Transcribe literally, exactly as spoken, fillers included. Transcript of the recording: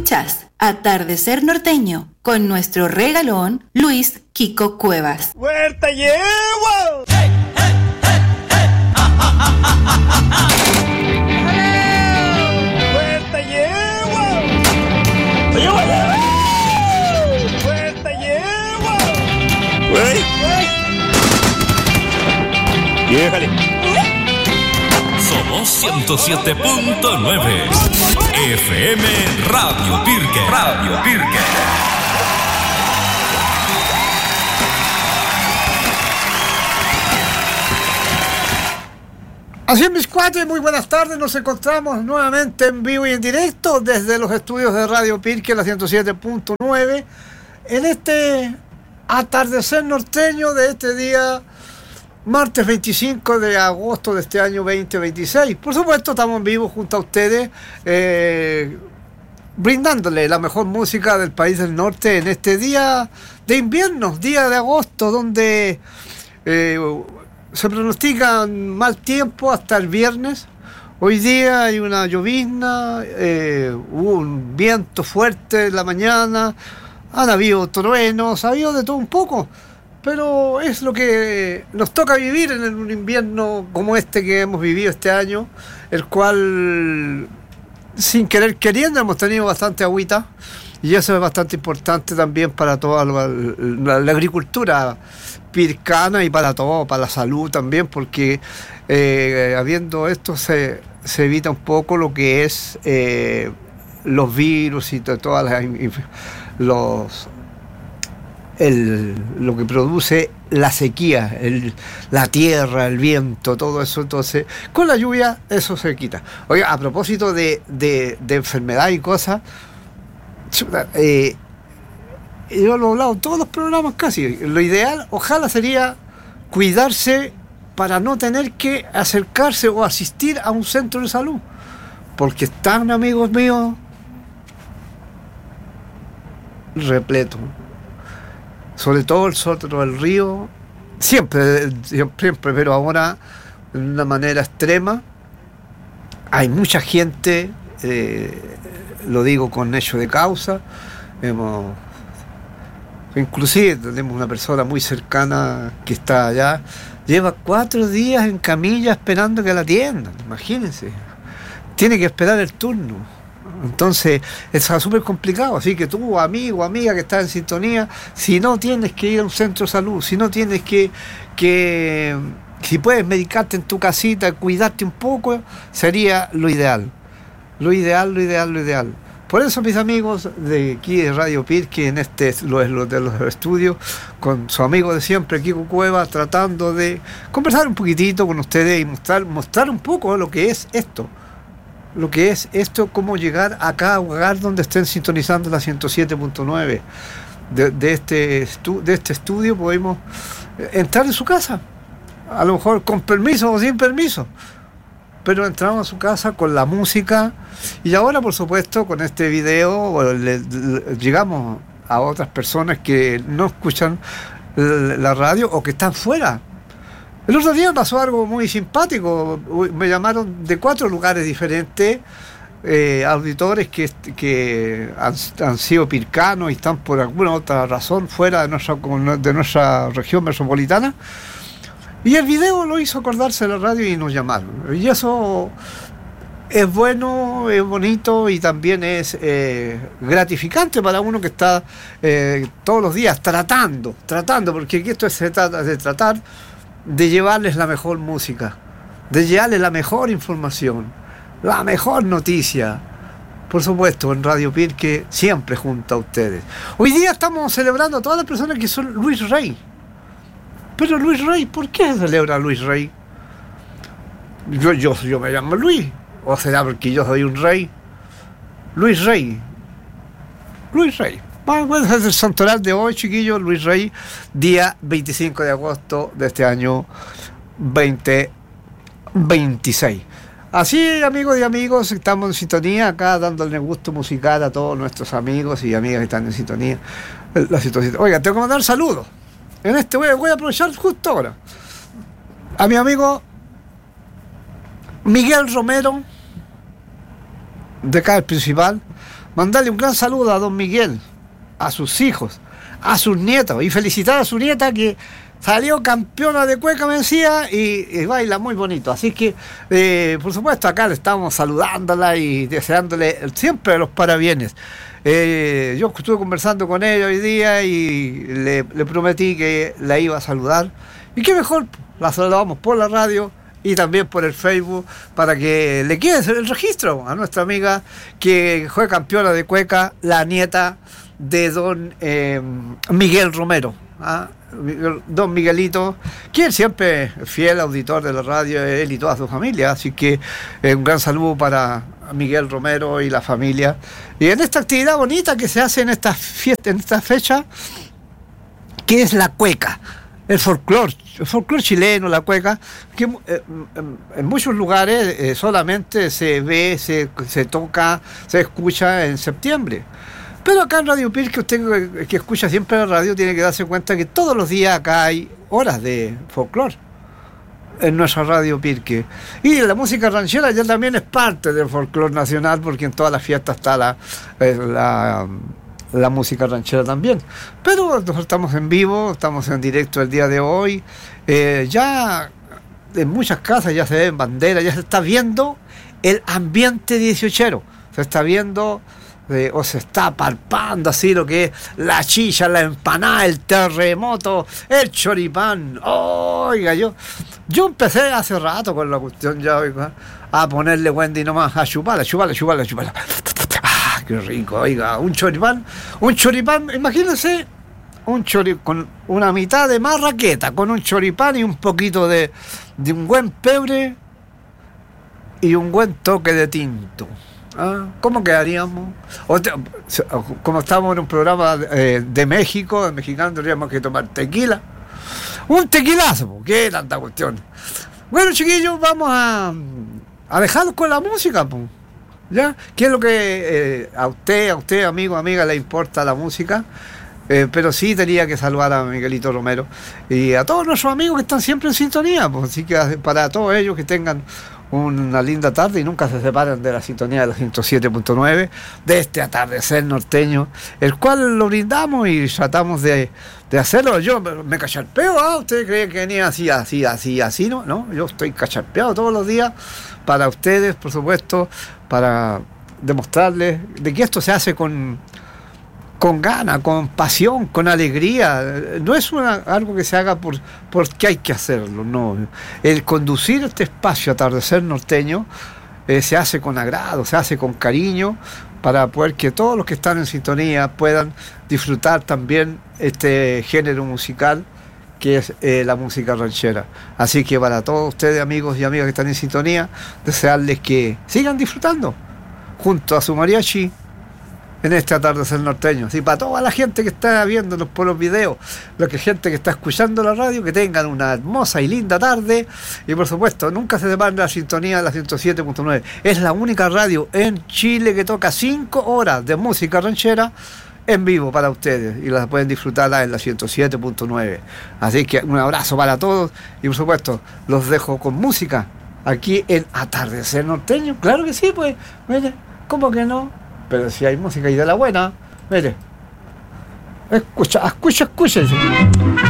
Escuchas Atardecer Norteño con nuestro regalón Luis Kiko Cuevas. ¡Huerta llevo! ¡Hey, hey, hey, hey! ¡Ah, ah, ah, ah, ah, ah! ¡Huerta llevo! ¡Llevo, llevo! ¡Huerta llevo! ¡Güey! ¡Déjale! Somos ciento siete punto nueve F M Radio Pirque. Radio Pirque. Así es, mis cuates, muy buenas tardes. Nos encontramos nuevamente en vivo y en directo desde los estudios de Radio Pirque, la ciento siete punto nueve, en este atardecer norteño de este día martes veinticinco de agosto de este año veinte veintiséis. Por supuesto, estamos en vivo junto a ustedes, eh, brindándole la mejor música del país del norte en este día de invierno, día de agosto, donde eh, se pronostica mal tiempo hasta el viernes. Hoy día hay una llovizna, eh, hubo un viento fuerte en la mañana, han habido truenos, ha habido de todo un poco. Pero es lo que nos toca vivir en un invierno como este que hemos vivido este año, el cual, sin querer queriendo, hemos tenido bastante agüita, y eso es bastante importante también para toda la, la, la agricultura pircana y para todo, para la salud también, porque eh, habiendo esto se, se evita un poco lo que es eh, los virus y to, todas las los El, lo que produce la sequía, el, la tierra, el viento, todo eso. Entonces, con la lluvia eso se quita. Oiga, a propósito de, de, de enfermedad y cosas, eh, yo lo he hablado en todos los programas casi. Lo ideal, ojalá, sería cuidarse para no tener que acercarse o asistir a un centro de salud, porque están, amigos míos, repleto. Sobre todo el Sotro del Río, siempre, siempre, pero ahora de una manera extrema. Hay mucha gente, eh, lo digo con hecho de causa. Hemos, inclusive tenemos una persona muy cercana que está allá, lleva cuatro días en camilla esperando que la atiendan, imagínense. Tiene que esperar el turno. Entonces es súper complicado, así que tú, amigo, amiga que estás en sintonía, si no tienes que ir a un centro de salud, si no tienes que, que si puedes medicarte en tu casita, cuidarte un poco, sería lo ideal, lo ideal, lo ideal, lo ideal. Por eso, mis amigos de aquí de Radio Pirque, en este, los, los de los estudios, con su amigo de siempre, Kiko Cueva, tratando de conversar un poquitito con ustedes y mostrar, mostrar un poco lo que es esto. Lo que es esto, cómo llegar acá a un lugar donde estén sintonizando la ciento siete punto nueve. De, de, este estu, de este estudio podemos entrar en su casa, a lo mejor con permiso o sin permiso, pero entramos a su casa con la música. Y ahora, por supuesto, con este video le, le, llegamos a otras personas que no escuchan la radio o que están fuera. El otro día pasó algo muy simpático. Me llamaron de cuatro lugares diferentes, eh, auditores que, que han, han sido pircanos y están por alguna otra razón fuera de nuestra, de nuestra región metropolitana. Y el video lo hizo acordarse de la radio y nos llamaron. Y eso es bueno, es bonito y también es eh, gratificante para uno que está eh, todos los días tratando, tratando, porque aquí esto se trata de tratar de llevarles la mejor música, de llevarles la mejor información, la mejor noticia, por supuesto, en Radio Pirque, siempre junto a ustedes. Hoy día estamos celebrando a todas las personas que son Luis Rey. Pero Luis Rey, ¿por qué se celebra Luis Rey? Yo, yo, yo me llamo Luis, o será porque yo soy un rey. Luis Rey. Luis Rey. Bueno, es el santoral de hoy, chiquillos. Luis Rey, día veinticinco de agosto de este año veinte veintiséis. Así, amigos y amigos, estamos en sintonía acá, dándole gusto musical a todos nuestros amigos y amigas que están en sintonía. La situación. Oiga, tengo que mandar saludos. En este voy, voy a aprovechar justo ahora a mi amigo Miguel Romero, de acá el principal, mandarle un gran saludo a don Miguel, a sus hijos, a sus nietos, y felicitar a su nieta que salió campeona de cueca, me decía, y, y baila muy bonito. Así que, eh, por supuesto, acá le estamos saludándola y deseándole siempre los parabienes. Eh, yo estuve conversando con ella hoy día y le, le prometí que la iba a saludar. Y qué mejor, la saludamos por la radio y también por el Facebook para que le quede el registro a nuestra amiga que fue campeona de cueca, la nieta de don eh, Miguel Romero. ¿Ah? Don Miguelito, quien siempre fiel auditor de la radio, él y toda su familia, así que eh, un gran saludo para Miguel Romero y la familia. Y en esta actividad bonita que se hace en esta fiesta, en esta fecha, que es la cueca, el folclore, el folclore chileno, la cueca, que eh, en, en muchos lugares eh, solamente se ve, se, se toca, se escucha en septiembre. Pero acá en Radio Pirque, usted que, que escucha siempre la radio, tiene que darse cuenta que todos los días acá hay horas de folclore en nuestra Radio Pirque. Y la música ranchera ya también es parte del folclore nacional, porque en todas las fiestas está la, la, la música ranchera también. Pero nosotros estamos en vivo, estamos en directo el día de hoy. Eh, ya en muchas casas ya se ven banderas, ya se está viendo el ambiente dieciochero. Se está viendo... Eh, o se está palpando así lo que es la chicha, la empanada, el terremoto, el choripán. Oiga, yo yo empecé hace rato con la cuestión ya, oiga, a ponerle Wendy nomás, a chuparla, chuparla, chuparla, chuparla. Ah, qué rico, oiga, un choripán, un choripán, imagínense, un choripán con una mitad de marraqueta, con un choripán y un poquito de, de un buen pebre y un buen toque de tinto. ¿Ah? ¿Cómo quedaríamos? O te, como estamos en un programa eh, de México, de mexicano, tendríamos que tomar tequila. Un tequilazo, ¿qué tanta cuestión? Bueno, chiquillos, vamos a, a dejarlos con la música, ¿ya? ¿Qué es lo que eh, a usted, a usted, amigo, amiga, le importa la música? Eh, pero sí tenía que saludar a Miguelito Romero y a todos nuestros amigos que están siempre en sintonía, pues, así que para todos ellos que tengan una linda tarde y nunca se separen de la sintonía de la ciento siete punto nueve, de este atardecer norteño, el cual lo brindamos y tratamos de, de hacerlo. Yo me, me cacharpeo, ¿ah? ¿Ustedes creen que venía así, así, así, así? No, no, yo estoy cacharpeado todos los días para ustedes, por supuesto, para demostrarles de que esto se hace con... con ganas, con pasión, con alegría. No es una, algo que se haga por porque hay que hacerlo, no. El conducir este espacio Atardecer Norteño eh, se hace con agrado, se hace con cariño, para poder que todos los que están en sintonía puedan disfrutar también este género musical que es eh, la música ranchera. Así que para todos ustedes, amigos y amigas que están en sintonía, desearles que sigan disfrutando junto a su mariachi en este atardecer norteño. Así para toda la gente que está viéndonos por los videos, la que gente que está escuchando la radio, que tengan una hermosa y linda tarde. Y por supuesto, nunca se separen de la sintonía de la ciento siete punto nueve. Es la única radio en Chile que toca cinco horas de música ranchera en vivo para ustedes, y las pueden disfrutar en la ciento siete punto nueve. Así que un abrazo para todos y por supuesto los dejo con música aquí en Atardecer Norteño. Claro que sí, pues, mire, ¿cómo que no? Pero si hay música y de la buena, mire, escucha, escucha, escucha.